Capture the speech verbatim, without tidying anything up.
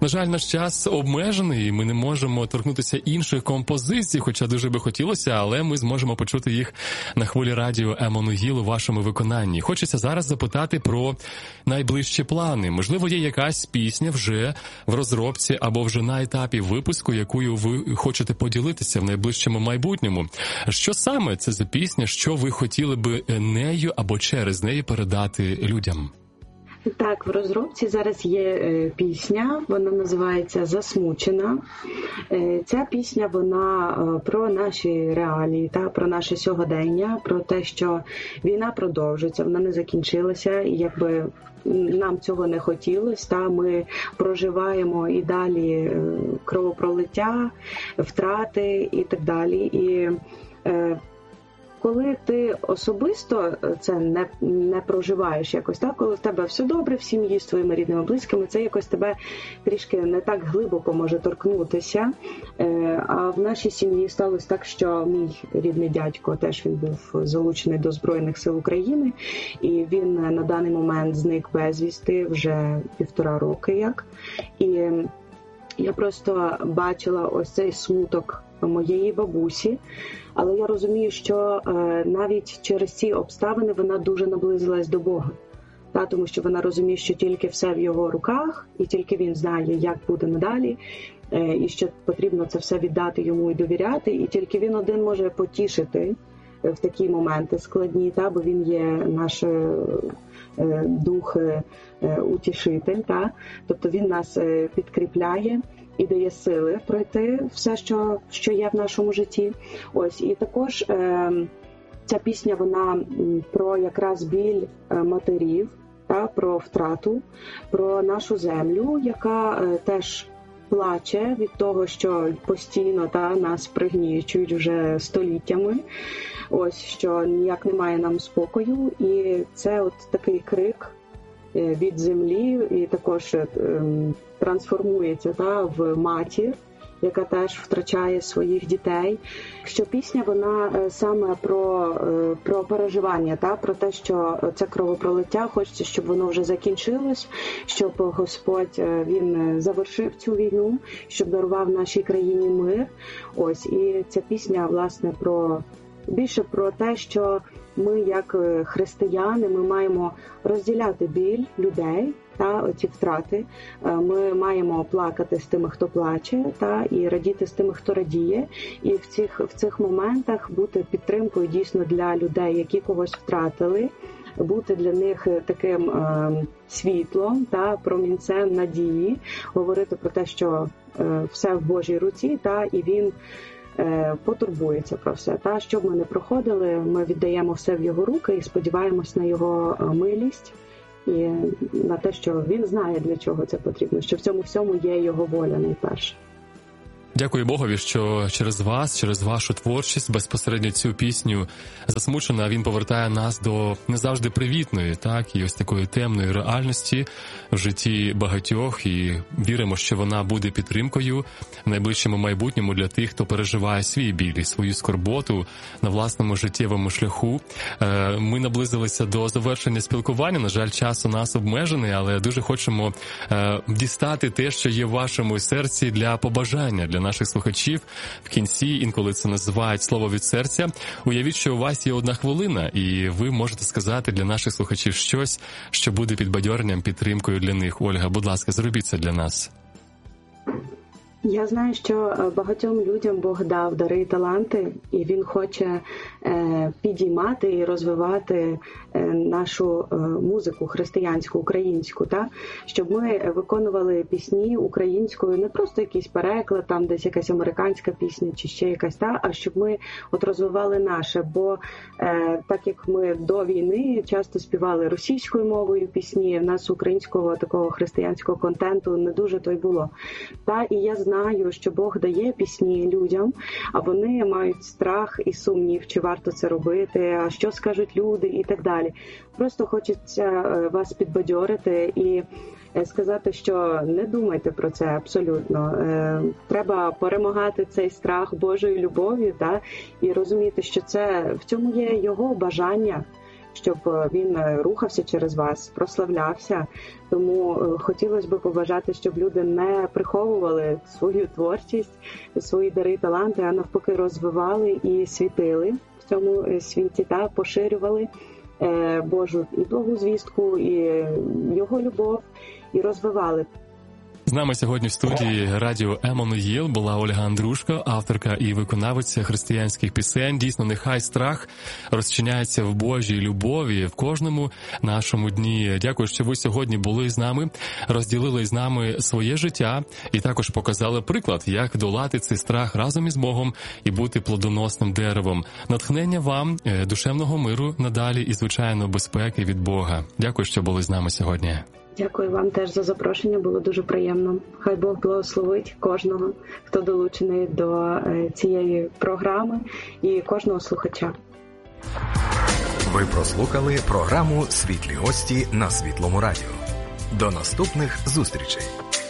На жаль, наш час обмежений, і ми не можемо торкнутися інших композицій, хоча дуже би хотілося, але ми зможемо почути їх на хвилі радіо Еммануїл у вашому виконанні. Хочеться зараз запитати про найближчі плани. Можливо, є якась пісня вже в розробці або вже на етапі випуску, якою ви хочете поділитися в найближчому майбутньому. Що саме це за пісня, що ви хотіли би нею або через неї передати людям? Так, в розробці зараз є е, пісня, вона називається «Засмучена». Е, ця пісня, вона е, про наші реалії, та, про наше сьогодення, про те, що війна продовжується, вона не закінчилася, і якби нам цього не хотілося, та, ми проживаємо і далі е, кровопролиття, втрати і так далі. І е, коли ти особисто це не, не проживаєш якось так, коли в тебе все добре в сім'ї з твоїми рідними, близькими, це якось тебе трішки не так глибоко може торкнутися. А в нашій сім'ї сталося так, що мій рідний дядько, теж він був залучений до Збройних сил України, і він на даний момент зник безвісти вже півтора роки як. І я просто бачила ось цей смуток моєї бабусі, але я розумію, що е, навіть через ці обставини вона дуже наблизилась до Бога. Та, тому що вона розуміє, що тільки все в його руках, і тільки він знає, як буде надалі, е, і що потрібно це все віддати йому і довіряти, і тільки він один може потішити в такі моменти складні, та, бо він є наш е, дух е, утішитель, та, тобто він нас е, підкріпляє і дає сили пройти все, що, що є в нашому житті. Ось, і також е, ця пісня, вона про якраз біль матерів, та, про втрату, про нашу землю, яка е, теж плаче від того, що постійно та, нас пригнічують вже століттями. Ось, що ніяк немає нам спокою. І це от такий крик від землі, і також ем, трансформується та, в матір, яка теж втрачає своїх дітей. Що пісня, вона е, саме про, е, про переживання, та, про те, що це кровопролиття, хочеться, щоб воно вже закінчилось, щоб Господь, е, він завершив цю війну, щоб дарував нашій країні мир. Ось, і ця пісня, власне, про більше про те, що ми, як християни, ми маємо розділяти біль людей та оці втрати. Ми маємо плакати з тими, хто плаче, та і радіти з тими, хто радіє. І в цих в цих моментах бути підтримкою дійсно для людей, які когось втратили, бути для них таким е, світлом та промінцем надії, говорити про те, що е, все в Божій руці, та і він потурбується про все. Та, що б ми не проходили, ми віддаємо все в його руки і сподіваємось на його милість і на те, що він знає, для чого це потрібно, що в цьому всьому є його воля найперше. Дякую Богові, що через вас, через вашу творчість, безпосередньо цю пісню «Засмучена», він повертає нас до не завжди привітної, так, і ось такої темної реальності в житті багатьох, і віримо, що вона буде підтримкою в найближчому майбутньому для тих, хто переживає свій біль і свою скорботу на власному життєвому шляху. Ми наблизилися до завершення спілкування, на жаль, час у нас обмежений, але дуже хочемо дістати те, що є в вашому серці для побажання, для наших слухачів в кінці, інколи це називають слово від серця. Уявіть, що у вас є одна хвилина, і ви можете сказати для наших слухачів щось, що буде підбадьоренням, підтримкою для них. Ольга, будь ласка, зробіть це для нас. Я знаю, що багатьом людям Бог дав дари і таланти, і Він хоче е, підіймати і розвивати е, нашу е, музику християнську, українську, та? Щоб ми виконували пісні українською, не просто якийсь переклад, там десь якась американська пісня чи ще якась, та? А щоб ми от розвивали наше, бо е, так як ми до війни часто співали російською мовою пісні, в нас українського такого християнського контенту не дуже то й було. Та? І я знаю, що Бог дає пісні людям, а вони мають страх і сумнів, чи варто це робити, а що скажуть люди і так далі. Просто хочеться вас підбадьорити і сказати, що не думайте про це абсолютно. Треба перемагати цей страх Божою любов'ю, та, і розуміти, що це в цьому є його бажання. щоб він рухався через вас, прославлявся. Тому хотілося б побажати, щоб люди не приховували свою творчість, свої дари і таланти, а навпаки розвивали і світили в цьому світі та поширювали Божу і благу звістку, і його любов, і розвивали. З нами сьогодні в студії радіо Еммануїл була Ольга Андрушко, авторка і виконавиця християнських пісень. Дійсно, нехай страх розчиняється в Божій любові в кожному нашому дні. Дякую, що ви сьогодні були з нами, розділили з нами своє життя і також показали приклад, як долати цей страх разом із Богом і бути плодоносним деревом. Натхнення вам, душевного миру надалі і, звичайно, безпеки від Бога. Дякую, що були з нами сьогодні. Дякую вам теж за запрошення, було дуже приємно. Хай Бог благословить кожного, хто долучений до цієї програми, і кожного слухача. Ви прослухали програму «Світлі гості» на Світлому радіо. До наступних зустрічей!